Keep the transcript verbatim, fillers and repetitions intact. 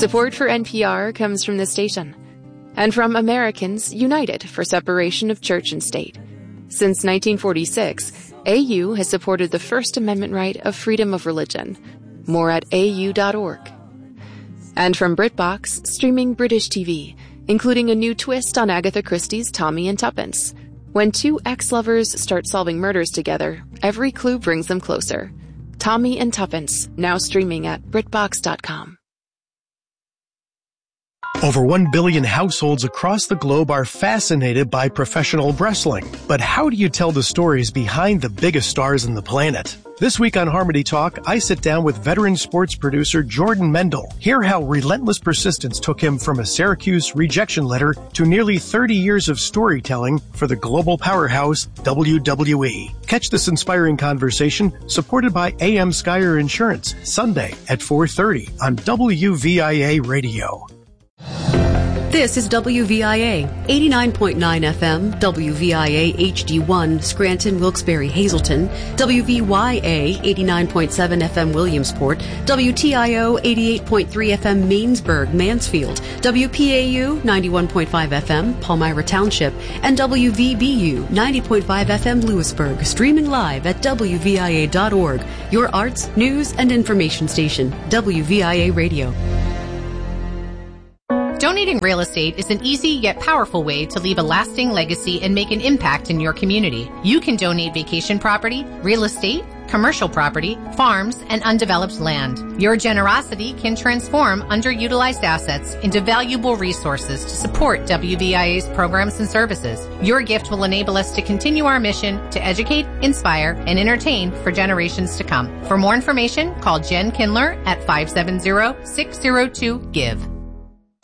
Support for N P R comes from this station and from Americans United for Separation of Church and State. Since nineteen forty-six, A U has supported the First Amendment right of freedom of religion. More at A U dot org. And from BritBox, streaming British T V, including a new twist on Agatha Christie's Tommy and Tuppence. When two ex-lovers start solving murders together, every clue brings them closer. Tommy and Tuppence, now streaming at BritBox dot com. Over one billion households across the globe are fascinated by professional wrestling. But how do you tell the stories behind the biggest stars on the planet? This week on Harmony Talk, I sit down with veteran sports producer Jordan Mendel. Hear how relentless persistence took him from a Syracuse rejection letter to nearly thirty years of storytelling for the global powerhouse W W E. Catch this inspiring conversation supported by A M Skyer Insurance, Sunday at four thirty on W V I A Radio. This is W V I A, eighty-nine point nine F M, W V I A H D one, Scranton, Wilkes-Barre, Hazleton, W V Y A, eighty-nine point seven F M, Williamsport, W T I O, eighty-eight point three F M, Mainsburg, Mansfield, W P A U, ninety-one point five F M, Palmyra Township, and W V B U, ninety point five F M, Lewisburg, streaming live at W V I A dot org, your arts, news, and information station, W V I A Radio. Donating real estate is an easy yet powerful way to leave a lasting legacy and make an impact in your community. You can donate vacation property, real estate, commercial property, farms, and undeveloped land. Your generosity can transform underutilized assets into valuable resources to support W V I A's programs and services. Your gift will enable us to continue our mission to educate, inspire, and entertain for generations to come. For more information, call Jen Kindler at five seven zero, six zero two, GIVE.